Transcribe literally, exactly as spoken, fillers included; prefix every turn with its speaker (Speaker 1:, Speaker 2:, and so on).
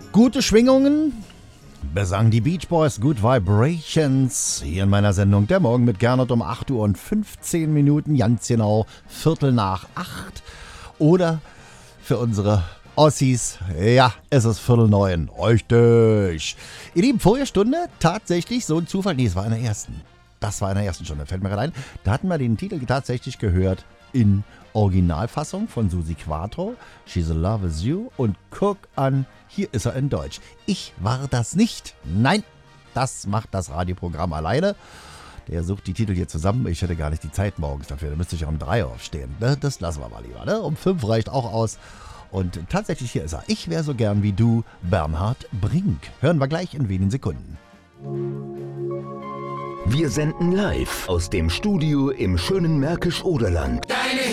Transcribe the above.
Speaker 1: Gute Schwingungen, besang die Beach Boys Good Vibrations. Hier in meiner Sendung Der Morgen mit Gernot um acht Uhr und fünfzehn Minuten, ganz genau Viertel nach acht. Oder für unsere Ossis, ja, es ist Viertel neun. Richtig. Ihr Lieben, vorige Stunde tatsächlich so ein Zufall. Nee, es war in der ersten. Das war in der ersten Stunde, fällt mir gerade ein. Da hatten wir den Titel tatsächlich gehört in Originalfassung von Susi Quatro. She's in Love With You. Und guck an, hier ist er in Deutsch. Ich war das nicht. Nein, das macht das Radioprogramm alleine. Der sucht die Titel hier zusammen. Ich hätte gar nicht die Zeit morgens dafür. Da müsste ich um drei aufstehen. Das lassen wir mal lieber. Ne? Um fünf reicht auch aus. Und tatsächlich, hier ist er. Ich wäre so gern wie du, Bernhard Brink. Hören wir gleich in wenigen Sekunden.
Speaker 2: Wir senden live aus dem Studio im schönen Märkisch-Oderland.